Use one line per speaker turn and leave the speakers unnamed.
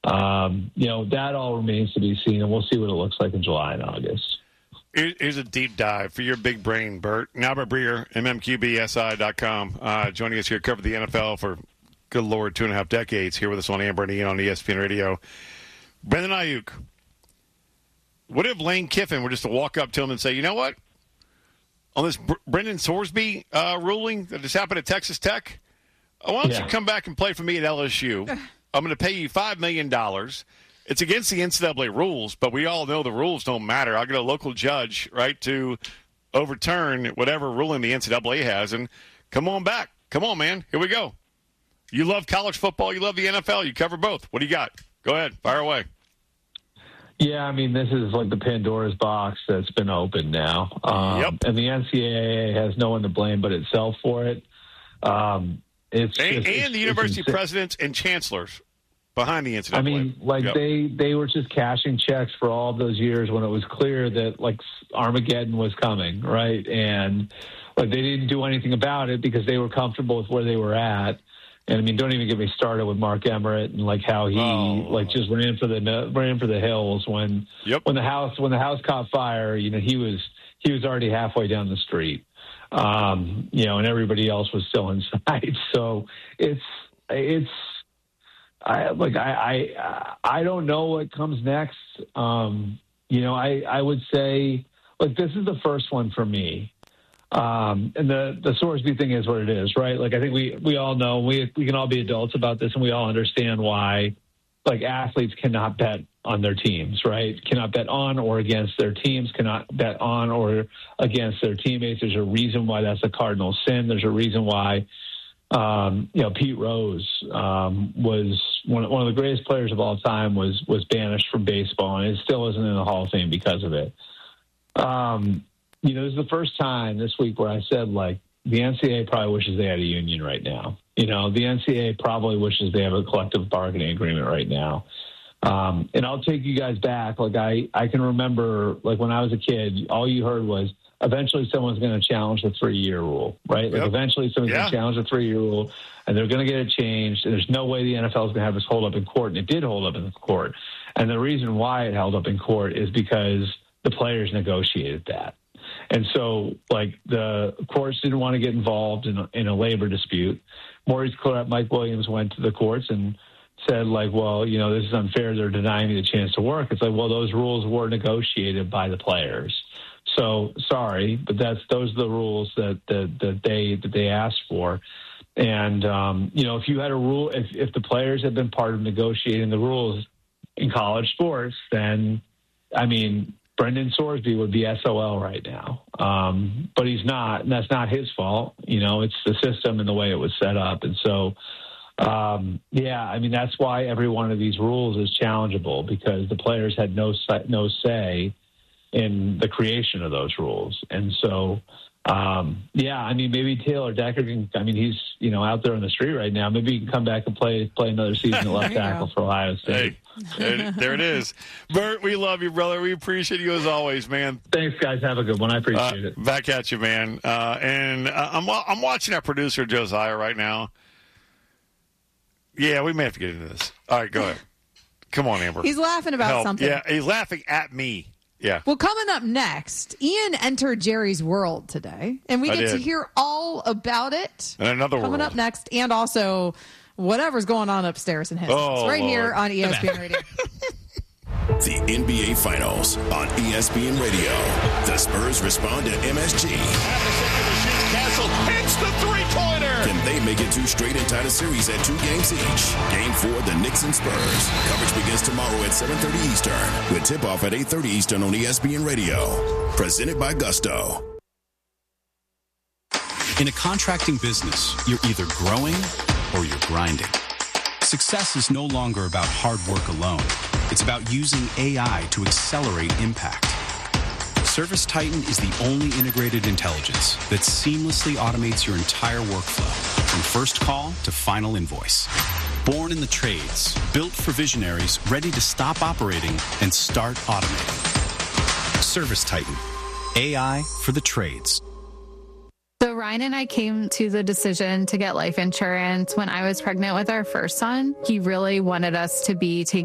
That all remains to be seen, and we'll see what it looks like in July and August.
Here's a deep dive for your big brain, Bert. Albert Breer, mmqbsi.com, joining us here, covered the NFL for, good Lord, 2.5 decades, here with us on Amber and Ian on ESPN Radio. Brandon Ayuk. What if Lane Kiffin were just to walk up to him and say, you know what? On this Brendan Sorsby ruling that just happened at Texas Tech, why don't you come back and play for me at LSU? I'm going to pay you $5 million. It's against the NCAA rules, but we all know the rules don't matter. I'll get a local judge, right, to overturn whatever ruling the NCAA has, and come on back. Come on, man. Here we go. You love college football. You love the NFL. You cover both. What do you got? Go ahead. Fire away.
Yeah, I mean, this is like the Pandora's box that's been opened now. And the NCAA has no one to blame but itself for it. And
the university presidents and chancellors behind the NCAA.
I mean, they were just cashing checks for all of those years when it was clear that, like, Armageddon was coming, right? And, they didn't do anything about it because they were comfortable with where they were at. And I mean, don't even get me started with Mark Emmert and how he just ran for the hills when the house caught fire. He was already halfway down the street, and everybody else was still inside. So I don't know what comes next. I would say this is the first one for me. And the Sorsby thing is what it is, right? I think we all know, we can all be adults about this, and we all understand why, athletes cannot bet on their teams, right? Cannot bet on or against their teams, cannot bet on or against their teammates. There's a reason why that's a cardinal sin. There's a reason why, Pete Rose was one of the greatest players of all time was banished from baseball, and it still isn't in the Hall of Fame because of it. This is the first time this week where I said, the NCAA probably wishes they had a union right now. The NCAA probably wishes they have a collective bargaining agreement right now. And I'll take you guys back. I can remember, when I was a kid, all you heard was eventually someone's going to challenge the 3-year rule, right? Eventually someone's going to challenge the 3-year rule, and they're going to get it changed. And there's no way the NFL is going to have this hold up in court. And it did hold up in the court. And the reason why it held up in court is because the players negotiated that. And so, the courts didn't want to get involved in a labor dispute. Maurice Clarett, Mike Williams went to the courts and said, this is unfair. They're denying me the chance to work. It's those rules were negotiated by the players. So sorry, but those are the rules that they asked for. And if you had a rule, if the players had been part of negotiating the rules in college sports, then Brendan Sorsby would be SOL right now. But he's not, and that's not his fault. It's the system and the way it was set up. And so, that's why every one of these rules is challengeable, because the players had no say in the creation of those rules. And so, maybe Taylor Decker can, he's, out there on the street right now. Maybe he can come back and play another season at left tackle for Ohio State.
Hey, there it is. Bert, we love you, brother. We appreciate you as always, man.
Thanks, guys. Have a good one. I appreciate it.
Back at you, man. I'm watching our producer, Josiah, right now. Yeah, we may have to get into this. All right, go ahead. Come on, Amber.
He's laughing about something.
Yeah, he's laughing at me. Yeah.
Well, coming up next, Ian entered Jerry's world today, and we get to hear all about it.
And another
coming up next, and also whatever's going on upstairs in his house, right here on ESPN Radio.
The NBA Finals on ESPN Radio. The Spurs respond to MSG.
Castle hits the three-pointer.
Can they make it 2 straight and tie the series at 2 games each? Game 4, the Knicks and Spurs. Coverage begins tomorrow at 7:30 Eastern, with tip-off at 8:30 Eastern on ESPN Radio. Presented by Gusto.
In a contracting business, you're either growing or you're grinding. Success is no longer about hard work alone. It's about using AI to accelerate impact. ServiceTitan is the only integrated intelligence that seamlessly automates your entire workflow, from first call to final invoice. Born in the trades, built for visionaries ready to stop operating and start automating. ServiceTitan, AI for the trades.
So Ryan and I came to the decision to get life insurance when I was pregnant with our first son. He really wanted us to be taken